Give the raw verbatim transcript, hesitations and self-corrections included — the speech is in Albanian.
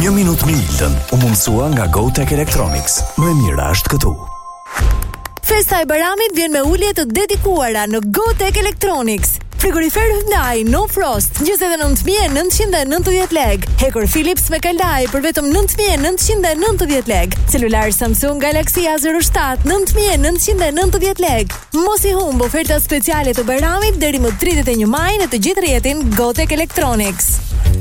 Një minutë me Iltën u mundësua nga GoTech Electronics. Më e mira është këtu. Festa e Bayramit vjen me ulje të dedikuara në GoTech Electronics. Frigorifer Hyundai No Frost njëzet e nëntë mijë e nëntëqind e nëntëdhjetë lek. Hekur Philips me kalaj për vetëm nëntë mijë e nëntëqind e nëntëdhjetë lek. Celular Samsung Galaxy A zero shtat nëntë mijë e nëntëqind e nëntëdhjetë lek. Mos i humb oferta speciale të Bayramit deri më tridhjetë e një maj në të gjithë rrjetin GoTech Electronics.